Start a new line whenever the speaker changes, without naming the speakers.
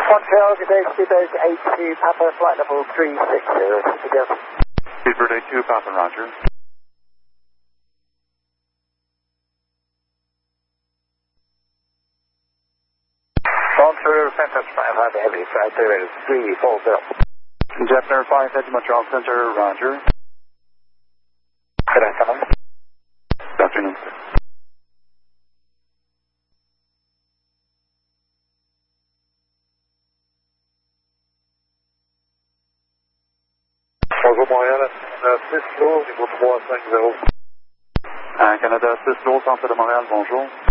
Montreal, good day, Speedbird 82, Papa, flight level 360, together.
Speedbird 82, Papa, roger.
Montreal, Center, 500, heavy, flight 340.
Jetner 550, Montreal Center, roger.
Good afternoon.
Good afternoon, sir.
Bonjour Montréal, 6 jours, niveau 350.
Canada 6 jours, centre de Montréal, bonjour.